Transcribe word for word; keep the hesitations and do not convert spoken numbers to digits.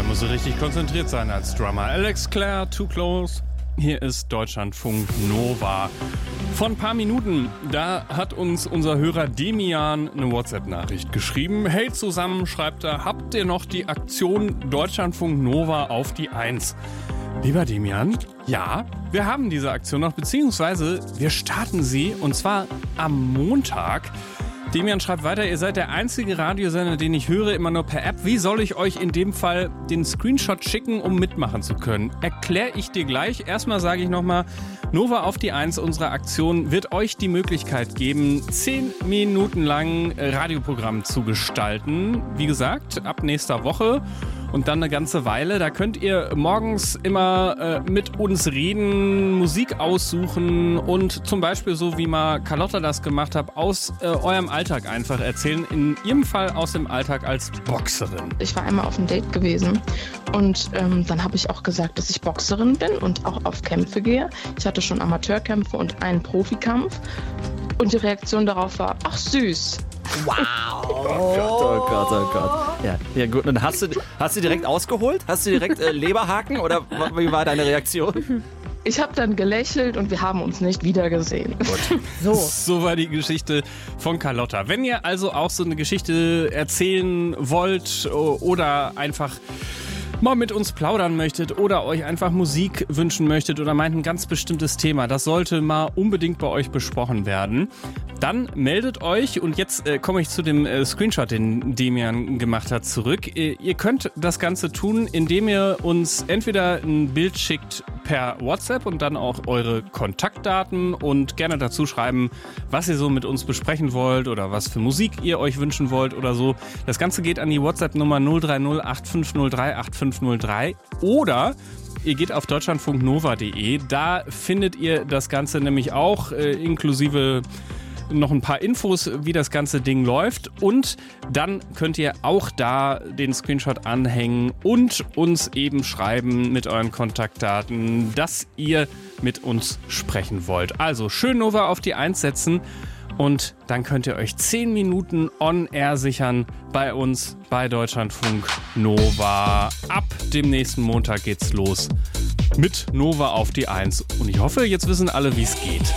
Da muss er richtig konzentriert sein als Drummer. Alex Clare, Too Close. Hier ist Deutschlandfunk Nova. Vor ein paar Minuten, da hat uns unser Hörer Demian eine WhatsApp-Nachricht geschrieben. Hey zusammen, schreibt er, habt ihr noch die Aktion Deutschlandfunk Nova auf die Eins? Lieber Demian, ja, wir haben diese Aktion noch, beziehungsweise wir starten sie und zwar am Montag. Demian schreibt weiter, ihr seid der einzige Radiosender, den ich höre, immer nur per App. Wie soll ich euch in dem Fall den Screenshot schicken, um mitmachen zu können? Erkläre ich dir gleich. Erstmal sage ich nochmal, Nova auf die Eins, unsere Aktion, wird euch die Möglichkeit geben, zehn Minuten lang Radioprogramm zu gestalten. Wie gesagt, ab nächster Woche. Und dann eine ganze Weile. Da könnt ihr morgens immer äh, mit uns reden, Musik aussuchen und zum Beispiel, so wie mal Carlotta das gemacht hat, aus äh, eurem Alltag einfach erzählen. In ihrem Fall aus dem Alltag als Boxerin. Ich war einmal auf einem Date gewesen und ähm, dann habe ich auch gesagt, dass ich Boxerin bin und auch auf Kämpfe gehe. Ich hatte schon Amateurkämpfe und einen Profikampf. Und die Reaktion darauf war, ach süß. Wow! Oh Gott, oh Gott, oh Gott. Ja, ja gut. Und hast du, hast du direkt ausgeholt? Hast du direkt äh, Leberhaken oder wie war deine Reaktion? Ich habe dann gelächelt und wir haben uns nicht wiedergesehen. Gut. So. So war die Geschichte von Carlotta. Wenn ihr also auch so eine Geschichte erzählen wollt oder einfach mal mit uns plaudern möchtet oder euch einfach Musik wünschen möchtet oder meint ein ganz bestimmtes Thema, das sollte mal unbedingt bei euch besprochen werden, dann meldet euch. Und jetzt äh, komme ich zu dem äh, Screenshot, den Demian gemacht hat, zurück. Äh, ihr könnt das Ganze tun, indem ihr uns entweder ein Bild schickt per WhatsApp und dann auch eure Kontaktdaten und gerne dazu schreiben, was ihr so mit uns besprechen wollt oder was für Musik ihr euch wünschen wollt oder so. Das Ganze geht an die WhatsApp-Nummer null drei null acht fünf null drei acht fünf null drei oder ihr geht auf deutschlandfunknova punkt de. Da findet ihr das Ganze nämlich auch, äh, inklusive noch ein paar Infos, wie das ganze Ding läuft. Und dann könnt ihr auch da den Screenshot anhängen und uns eben schreiben mit euren Kontaktdaten, dass ihr mit uns sprechen wollt. Also schön Nova auf die Eins setzen und dann könnt ihr euch zehn Minuten on-air sichern bei uns bei Deutschlandfunk Nova. Ab dem nächsten Montag geht's los mit Nova auf die Eins. Und ich hoffe, jetzt wissen alle, wie es geht.